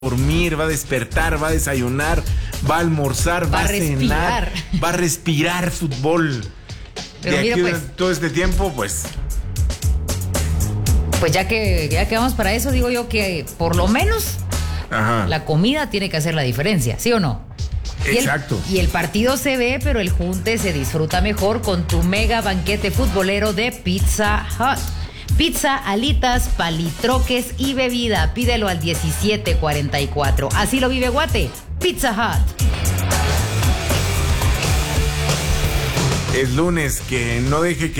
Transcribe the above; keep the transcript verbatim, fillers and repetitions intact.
dormir, va a despertar, va a desayunar, va a almorzar, va, Va a a respirar. cenar, va a respirar fútbol. Pero de mira, aquí pues, durante todo este tiempo, pues, Pues ya que, ya que vamos para eso, digo yo que por lo menos ajá. la comida tiene que hacer la diferencia, ¿sí o no? Y el- Exacto. Y el, partido se ve, pero el junte se disfruta mejor con tu mega banquete futbolero de Pizza Hut. Pizza, alitas, palitroques y bebida. Pídelo al diecisiete cuarenta y cuatro. Así lo vive Guate. Pizza Hut. Es lunes, que no deje que